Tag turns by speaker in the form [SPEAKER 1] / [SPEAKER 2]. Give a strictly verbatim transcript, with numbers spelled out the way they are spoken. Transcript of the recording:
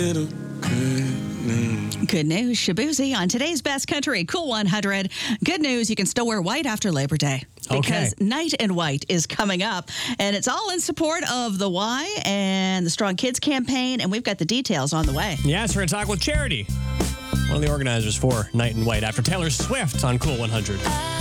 [SPEAKER 1] Good news, Shabuzi on today's Best Country Cool one hundred. Good news, you can still wear white after Labor Day because
[SPEAKER 2] Okay.
[SPEAKER 1] Night in White is coming up, and it's all in support of the Y and the Strong Kids campaign, and we've got the details on the way.
[SPEAKER 2] Yes, we're going to talk with Charity, one of the organizers for Night in White, after Taylor Swift on Cool one hundred.